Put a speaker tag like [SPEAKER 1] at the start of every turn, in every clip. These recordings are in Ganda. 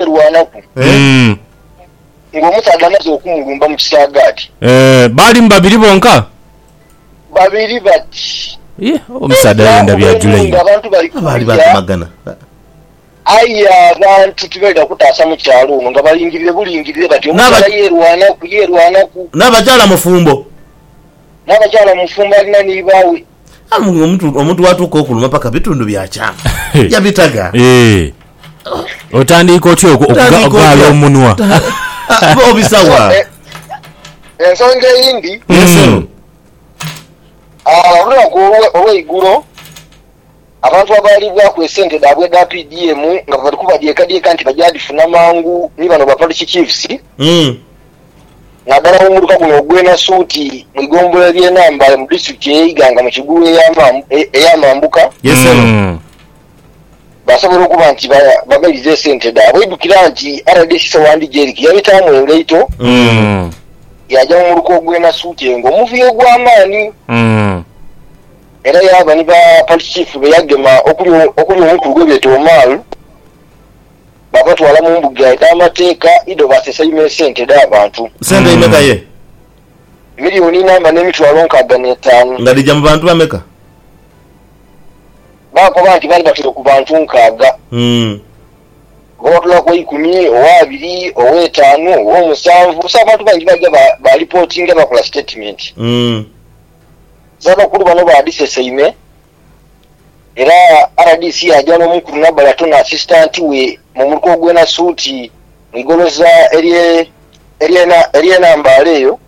[SPEAKER 1] yerwanaku ng'omusaadde amaze okumulumba mu kisaagaati
[SPEAKER 2] baali babiri bonka
[SPEAKER 1] babiri bati
[SPEAKER 2] omusaadde yenda byajulayi
[SPEAKER 1] abantu
[SPEAKER 3] bali bakamagana
[SPEAKER 1] aya abantu tibalida kutaasa mu kyalo ono nga balingirire bulingirire bati omusaadde yerwanaku
[SPEAKER 3] n'abakyala mufumbo
[SPEAKER 1] alina nibaawe
[SPEAKER 3] omuntu watuuka okuluma paka bitundu byakyama yabitaga
[SPEAKER 2] otandika otya okugaala omunwa
[SPEAKER 3] obisawa
[SPEAKER 1] ensonga eyindi olunaku olw'eigulo abantu abalibwako esente daabwe da PDM nga bali kubadyekadyeka nti bajadifuna mangu ni bano bapaliki chiefs naddala omuluka guno ogwena suuti mu igombola ly'enamba mu disitulikiti ey'Iganga mu kigulu ey'Amambuka basobola okuba nti bagaliza esente daabwe edukira nti RDC Sawandi Jeriki yabitamu engaito yajja mu muluka ogwena suuti engo omuvuyo gw'amaanyi era yaba ni ba police chief beyagema okuli omukulu gw'ebyeta omaalu babatwala mu mbuga y'amateeka ido basesa sente d'abantu
[SPEAKER 3] sente imeka ye
[SPEAKER 1] miliyoni namba n'emitwalo nkaaga n'etaano
[SPEAKER 3] nga lijja mu bantu bameka
[SPEAKER 1] bakoba nti bali batero ku bantu nkaaga batula ku 10 owa 2 owa 5 owa 7 so abantu bangi bajja ba reporting bakola statement zaba kulu bano badiseseyime era RDC ajja n'omukulu n'abalatona assistant we mu muluka ogwena suuti igoloza ery'enambala eyo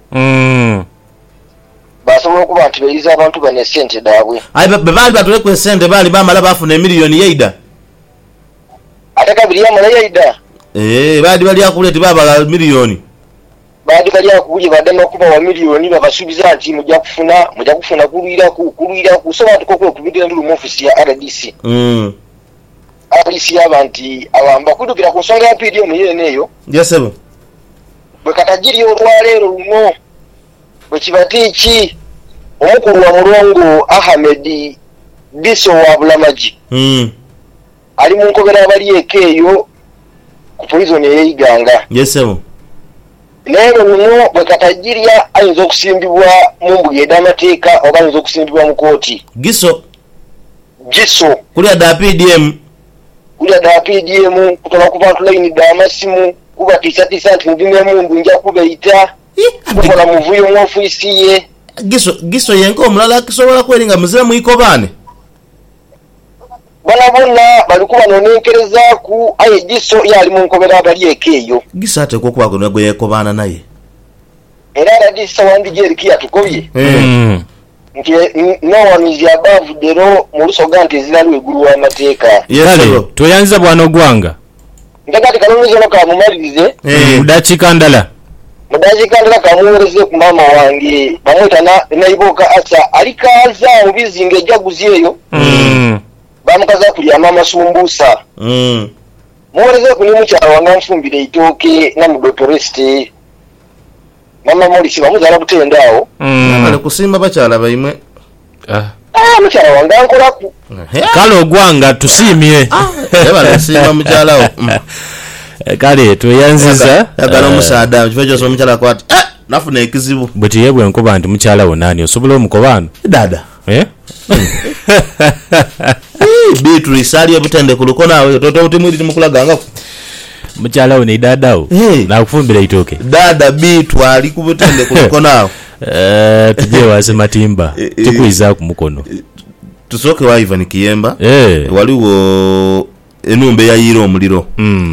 [SPEAKER 1] basobola okuba nti beyiza abantu bane sente daabwe
[SPEAKER 3] bebaali batulekwa esente baali bamala bafuna emiliyoni yeida
[SPEAKER 1] ate kabiri yamala yeida
[SPEAKER 3] baali bali akuleti babala miliyoni
[SPEAKER 1] baadi bali akubuli badde okuba wa miliyoni babasuubiza nti mujja kufuna kulwiraku so bantu kokwekubidira ndulu mu ofisi ya RDC RDC abantu awamba kudukira ku nsonga ya PDM yeneyo
[SPEAKER 3] yesebo
[SPEAKER 1] bwe katajiri olwaleero luno bwe kibatiiki omukulu wa mulongo Ahmed Biso wa Bulamaji ali mu nkobera abali ekeeyo ku prison ey'Iganga
[SPEAKER 3] yesebo
[SPEAKER 1] leero luno bwe katajirya ayinza okusimbibwa mu mbuga ed'amateeka oba ayinza okusimbibwa mu kooti
[SPEAKER 3] giso
[SPEAKER 1] kulya
[SPEAKER 3] da PDM
[SPEAKER 1] kutola ku bantu layini d'amasimu kubatiisatiisa nti mudimu emundu nja kubeeyita kukola muvuyo mu ofiisi ye
[SPEAKER 3] giso yenka omulala akisobola kweringa muzira mwikobaane
[SPEAKER 1] bonna bali kuba noneekerezaaku aye giso yali mu nkobera abali ekeeyo
[SPEAKER 3] giso ateekwa okubaako negwe yeekobaana naye
[SPEAKER 1] era RDC Sawandi Jeriki yatukobye nti no one is above the law mu lusoga nti ezirali weggulu w'amateeka
[SPEAKER 2] kale tweyanziza bwana ogwanga
[SPEAKER 1] ntegati kalongozi ono kamumalirize
[SPEAKER 2] mudakiika ndala
[SPEAKER 1] kamuweereze ku maama wange bamwita naiboka asa alikaza mu bizinga ejaguzi eyo bamukaza kulya amasumbuusa muweereze ku mukyala wange nfumbire eitooke namudotoreste mama Morisi bamuzaala Butende awo
[SPEAKER 3] ale kusimba bakyala baimwe
[SPEAKER 1] mukyala wange ankolaku
[SPEAKER 2] kale ogwanga tusiimye
[SPEAKER 3] balesimba mukyalawo
[SPEAKER 2] kale tweyanziza
[SPEAKER 3] yagala omusaada kifo kyose omukyala akwati nafuna ekizibu
[SPEAKER 2] bweti yebwe nkoba nti mukyalawo nani osobola omukobaano
[SPEAKER 3] dada Beatrice ali Butende ku luko naawe toto utimwiri mukulagangako
[SPEAKER 2] mukyalawo ne dadawo nakufumbira itooke
[SPEAKER 3] dada Bitu ali ku Butende ku luko naawe
[SPEAKER 2] tujye wase matimba tukwiza ku mukono
[SPEAKER 3] tusoke wa Ivan Kiyemba waliwo enumbe yayiro omuliro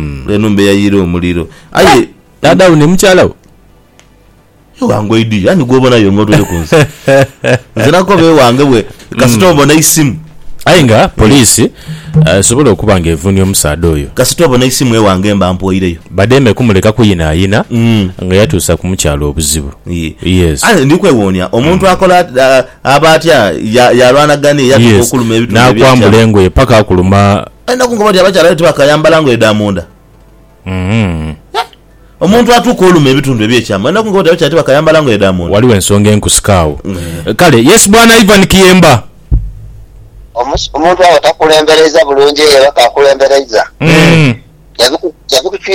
[SPEAKER 3] aye
[SPEAKER 2] dadawo ne mukyalawo
[SPEAKER 3] wangu idi yani gwobona yongoto yokunzi zinako be wange bwe kasitobo na isimu
[SPEAKER 2] ayinga police sobola okubanga evunyo omusaada oyo
[SPEAKER 3] kasitobo na isimu ewange mbampoireyo
[SPEAKER 2] bademe kumuleka kuyina ayina nga yatuusa ku mukyalo obuzibu yes
[SPEAKER 3] ndikwewonya omuntu akola abatya yalwanagane yatuuka okuluma ebitu
[SPEAKER 2] nakwambula engoye paka akuluma
[SPEAKER 3] nakungoba ti abakyala tibakayambala ngoye damonda omuntu atuuka oluma ebitundu ebyekyama nakungoba ti bakayambala ngoye damonda
[SPEAKER 2] waliwo ensonga enkusikaawo kale yes bwana Ivan Kiyemba
[SPEAKER 1] omuntu awo takulembereza bulungi era bakakulembereza